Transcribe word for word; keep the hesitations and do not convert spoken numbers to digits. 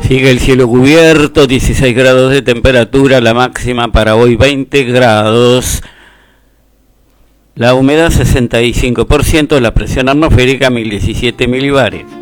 Sigue el cielo cubierto, dieciséis grados de temperatura, la máxima para hoy veinte grados. La humedad sesenta y cinco por ciento, la presión atmosférica mil diecisiete milibares.